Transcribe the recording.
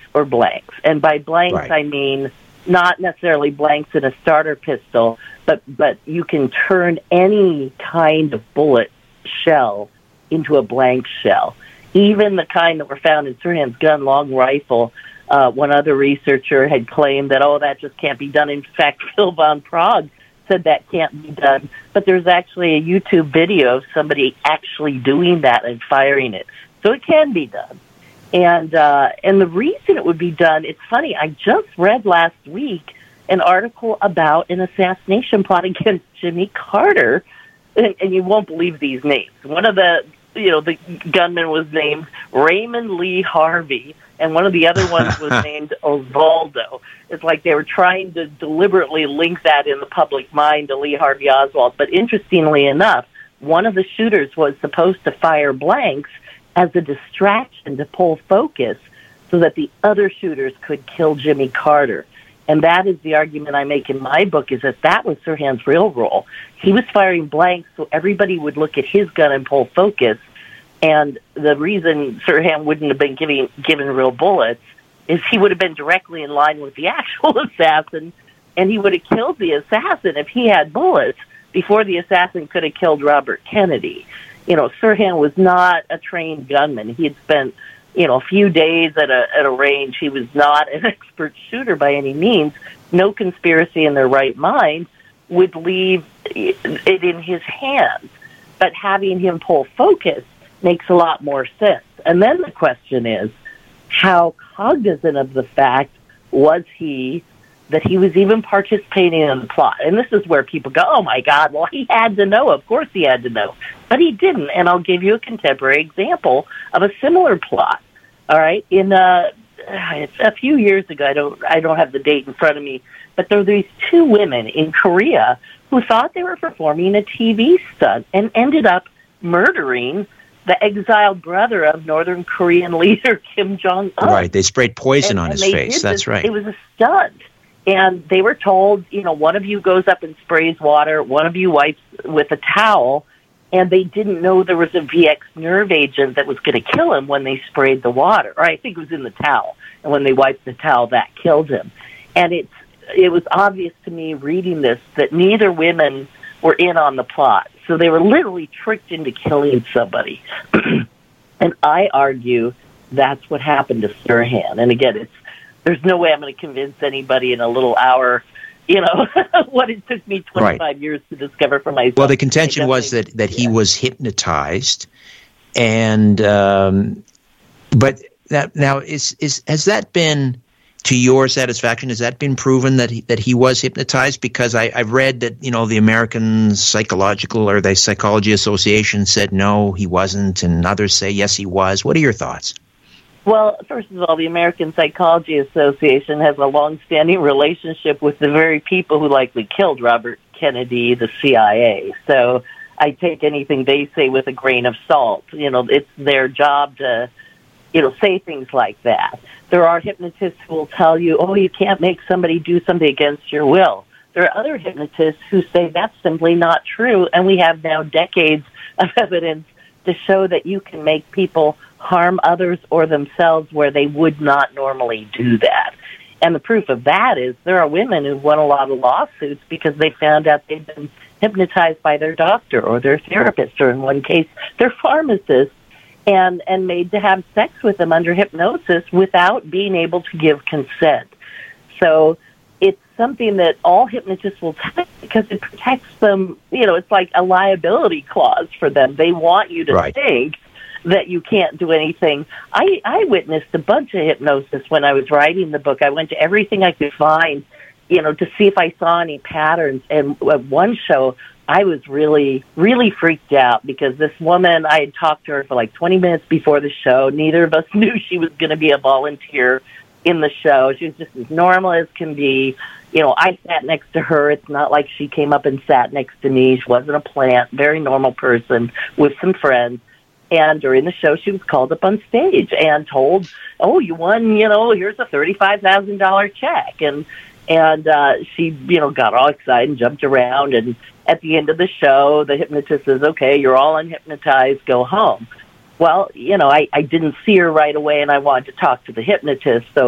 or blanks. And by blanks, Right. I mean not necessarily blanks in a starter pistol, but you can turn any kind of bullet shell into a blank shell. Even the kind that were found in Sirhan's gun, long rifle, one other researcher had claimed that, that just can't be done. In fact, Phil von Prague said that can't be done. But there's actually a YouTube video of somebody actually doing that and firing it. So it can be done. And the reason it would be done, it's funny, I just read last week an article about an assassination plot against Jimmy Carter, and you won't believe these names. One of the gunman was named Raymond Lee Harvey, and one of the other ones was named Osvaldo. It's like they were trying to deliberately link that in the public mind to Lee Harvey Oswald. But interestingly enough, one of the shooters was supposed to fire blanks as a distraction to pull focus so that the other shooters could kill Jimmy Carter. And that is the argument I make in my book, is that was Sirhan's real role. He was firing blanks so everybody would look at his gun and pull focus. And the reason Sirhan wouldn't have been given real bullets is he would have been directly in line with the actual assassin, and he would have killed the assassin if he had bullets before the assassin could have killed Robert Kennedy. Sirhan was not a trained gunman. He had spent, a few days at a range. He was not an expert shooter by any means. No conspiracy in their right mind would leave it in his hands. But having him pull focus makes a lot more sense. And then the question is, how cognizant of the fact was he that he was even participating in the plot? And this is where people go, oh, my God, well, he had to know. Of course he had to know. But he didn't. And I'll give you a contemporary example of a similar plot. All right? It's a few years ago. I don't have the date in front of me. But there were these two women in Korea who thought they were performing a TV stunt and ended up murdering the exiled brother of Northern Korean leader Kim Jong-un. Right. They sprayed poison on his face. That's right. It was a stunt. And they were told, one of you goes up and sprays water, one of you wipes with a towel, and they didn't know there was a VX nerve agent that was going to kill him when they sprayed the water. Or I think it was in the towel. And when they wiped the towel, that killed him. And it was obvious to me reading this that neither women were in on the plot. So they were literally tricked into killing somebody. And I argue that's what happened to Sirhan. And again, there's no way I'm going to convince anybody in a little hour, what it took me 25 years to discover for myself. Well, the contention was that he was hypnotized. And, but that now has that been to your satisfaction? Has that been proven that he was hypnotized? Because I've read that, the American Psychology Association said no, he wasn't, and others say yes, he was. What are your thoughts? Well, first of all, the American Psychology Association has a long-standing relationship with the very people who likely killed Robert Kennedy, the CIA. So I take anything they say with a grain of salt. It's their job to, say things like that. There are hypnotists who will tell you, you can't make somebody do something against your will. There are other hypnotists who say that's simply not true, and we have now decades of evidence to show that you can make people harm others or themselves where they would not normally do that. And the proof of that is there are women who've won a lot of lawsuits because they found out they've been hypnotized by their doctor or their therapist, or in one case, their pharmacist, and made to have sex with them under hypnosis without being able to give consent. So it's something that all hypnotists will tell because it protects them. It's like a liability clause for them. They want you to think that you can't do anything. I witnessed a bunch of hypnosis when I was writing the book. I went to everything I could find, to see if I saw any patterns. And at one show, I was really, really freaked out because this woman, I had talked to her for like 20 minutes before the show. Neither of us knew she was going to be a volunteer in the show. She was just as normal as can be. I sat next to her. It's not like she came up and sat next to me. She wasn't a plant, very normal person with some friends. And during the show, she was called up on stage and told, you won, here's a $35,000 check. And she, got all excited and jumped around. And at the end of the show, the hypnotist says, okay, you're all unhypnotized, go home. Well, I didn't see her right away, and I wanted to talk to the hypnotist. So